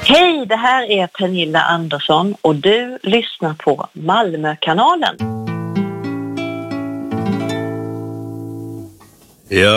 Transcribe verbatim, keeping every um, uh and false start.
Hej, det här är Pernilla Andersson och du lyssnar på Malmökanalen. Ja.